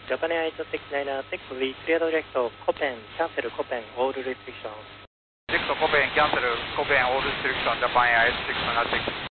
Japan Air 696, we clear direct to Copen, cancel Copen, all restrictions. Direct to Copen, cancel Copen, all restrictions, Japan Air 696.